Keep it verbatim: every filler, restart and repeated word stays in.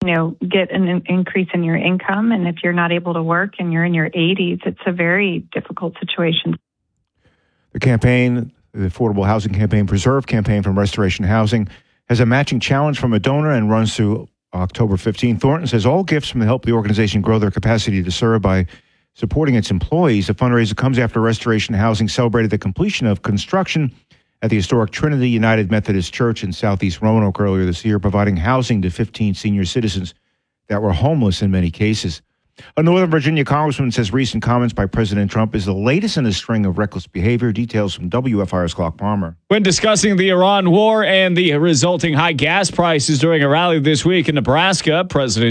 you know, get an in- increase in your income. And if you're not able to work and you're in your eighties, it's a very difficult situation. The campaign, the Affordable Housing Campaign Preserve campaign from Restoration Housing, has a matching challenge from a donor and runs through October fifteenth. Thornton says all gifts from the help the organization grow their capacity to serve by supporting its employees. The fundraiser comes after Restoration Housing celebrated the completion of construction at the historic Trinity United Methodist Church in Southeast Roanoke earlier this year, providing housing to fifteen senior citizens that were homeless in many cases. A Northern Virginia congressman says recent comments by President Trump is the latest in a string of reckless behavior. Details from W F I R's Clark Palmer. When discussing the Iran war and the resulting high gas prices during a rally this week in Nebraska, President